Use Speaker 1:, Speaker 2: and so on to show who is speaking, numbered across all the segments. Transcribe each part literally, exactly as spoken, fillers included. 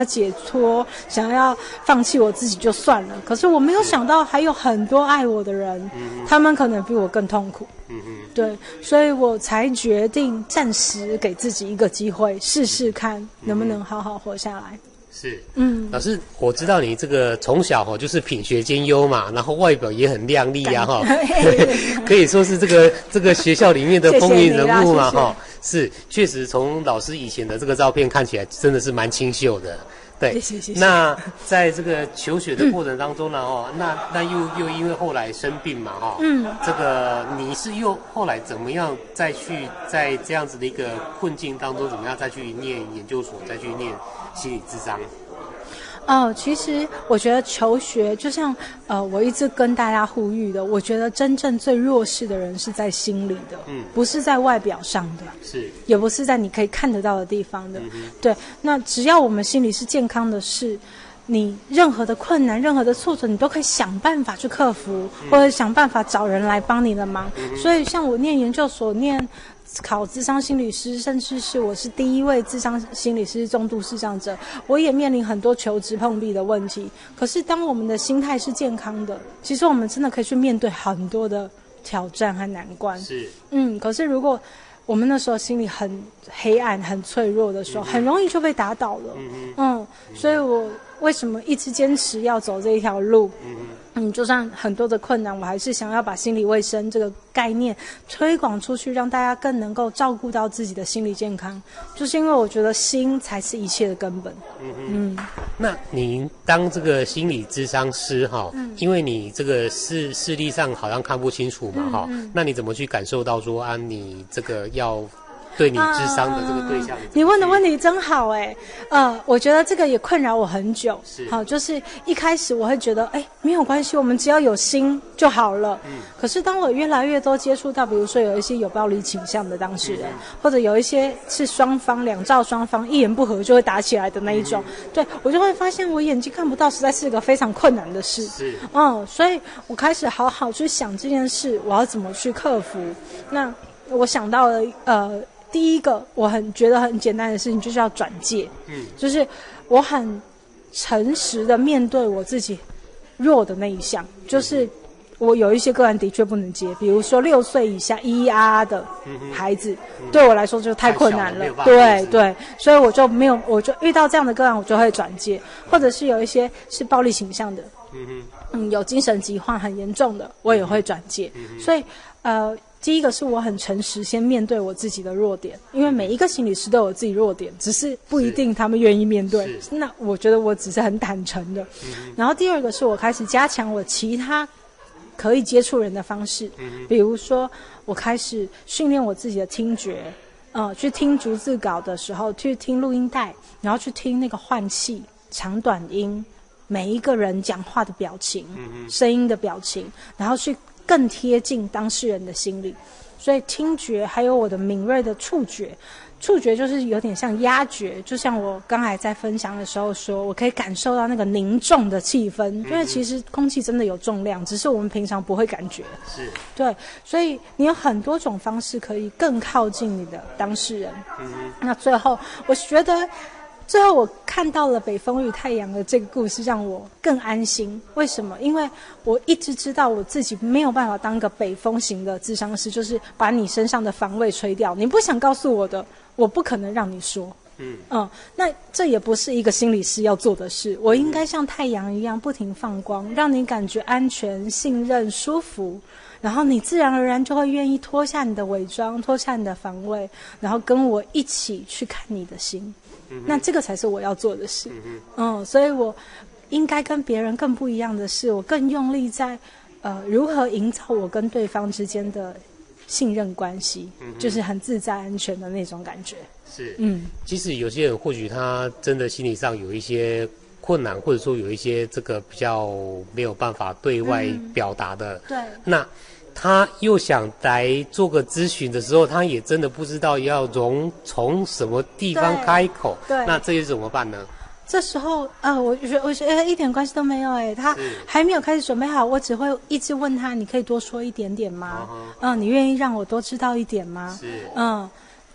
Speaker 1: 解脱，想要放弃我自己就算了。可是我没有想到还有很多爱我的人，嗯、他们可能比我更痛苦。嗯嗯，对，所以我才决定暂时给自己一个机会，试试看能不能好好活下来。
Speaker 2: 是，嗯，老师，我知道你这个从小哈就是品学兼优嘛，然后外表也很靓丽啊哈，可以说是这个这个学校里面的风云人物嘛哈。是，确实从老师以前的这个照片看起来真的是蛮清秀的。对，
Speaker 1: 谢谢谢谢。
Speaker 2: 那在这个求学的过程当中呢，哦、嗯，那那又又因为后来生病嘛，哈，嗯，这个你是又后来怎么样再去在这样子的一个困境当中，怎么样再去念研究所，再去念心理咨商？
Speaker 1: 哦，其实我觉得求学就像呃，我一直跟大家呼吁的，我觉得真正最弱势的人是在心里的，嗯，不是在外表上的，
Speaker 2: 是，
Speaker 1: 也不是在你可以看得到的地方的，嗯、对。那只要我们心里是健康的，是你任何的困难、任何的挫折，你都可以想办法去克服，嗯、或者想办法找人来帮你的忙。嗯、所以，像我念研究所念。考諮商心理师，甚至是我是第一位諮商心理师重度视障者，我也面临很多求职碰壁的问题。可是当我们的心态是健康的，其实我们真的可以去面对很多的挑战和难关。
Speaker 2: 是，
Speaker 1: 嗯，可是如果我们那时候心里很黑暗、很脆弱的时候，嗯、很容易就被打倒了。嗯嗯，所以我为什么一直坚持要走这一条路？嗯嗯，就算很多的困难，我还是想要把心理卫生这个概念推广出去，让大家更能够照顾到自己的心理健康。就是因为我觉得心才是一切的根本。嗯嗯。
Speaker 2: 那你当这个心理咨商师哈，嗯、因为你这个视视力上好像看不清楚嘛哈，嗯嗯、那你怎么去感受到说啊，你这个要对你諮商的这个对象、啊？
Speaker 1: 你问的问题真好哎，呃，我觉得这个也困扰我很久。是，好，就是一开始我会觉得，哎，没有关系，我们只要有心就好了。嗯。可是当我越来越多接触到，比如说有一些有暴力倾向的当事人，嗯、或者有一些是双方两造双方一言不合就会打起来的那一种，嗯、对我就会发现我眼睛看不到，实在是个非常困难的事。
Speaker 2: 是。
Speaker 1: 嗯，所以我开始好好去想这件事，我要怎么去克服。那我想到了，呃。第一个我很觉得很简单的事情就是要转介，嗯，就是我很诚实的面对我自己弱的那一项，就是我有一些个案的确不能接，比如说六岁以下咿咿啊啊的孩子，嗯、对我来说就太困难了，了对对，所以我就没有，我就遇到这样的个案，我就会转介，或者是有一些是暴力倾向的，嗯嗯，有精神疾患很严重的，我也会转介，嗯、所以呃。第一个是我很诚实，先面对我自己的弱点，因为每一个心理师都有自己弱点，只是不一定他们愿意面对。那我觉得我只是很坦诚的。嗯、然后第二个是我开始加强我其他可以接触人的方式，嗯、比如说我开始训练我自己的听觉，呃，去听逐字稿的时候，去听录音带，然后去听那个换气、长短音，每一个人讲话的表情、嗯、声音的表情，然后去更贴近当事人的心理，所以听觉还有我的敏锐的触觉，触觉就是有点像压觉，就像我刚才在分享的时候说，我可以感受到那个凝重的气氛，嗯、因为其实空气真的有重量，只是我们平常不会感觉。
Speaker 2: 是，
Speaker 1: 对，所以你有很多种方式可以更靠近你的当事人。嗯、那最后，我觉得。最后我看到了北风与太阳的这个故事，让我更安心。为什么？因为我一直知道我自己没有办法当个北风型的諮商师，就是把你身上的防卫吹掉。你不想告诉我的，我不可能让你说。嗯嗯，那这也不是一个心理师要做的事。我应该像太阳一样不停放光，让你感觉安全、信任、舒服。然后你自然而然就会愿意脱下你的伪装，脱下你的防卫，然后跟我一起去看你的心。嗯、那这个才是我要做的事。嗯, 嗯，所以我应该跟别人更不一样的是，我更用力在呃如何营造我跟对方之间的信任关系，嗯、就是很自在安全的那种感觉。
Speaker 2: 是，嗯，其实有些人或许他真的心理上有一些困难，或者说有一些这个比较没有办法对外表达的，
Speaker 1: 嗯、对，
Speaker 2: 那他又想来做个咨询的时候，他也真的不知道要从从什么地方开口，
Speaker 1: 对，
Speaker 2: 那这些怎么办呢？
Speaker 1: 这时候啊、呃，我觉得我觉得一点关系都没有哎，他还没有开始准备好，我只会一直问他，你可以多说一点点吗？嗯、uh-huh. 呃，你愿意让我多知道一点吗？是，嗯。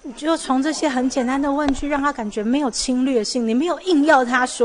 Speaker 1: 就从这些很简单的问句，让他感觉没有侵略性，你没有硬要他说。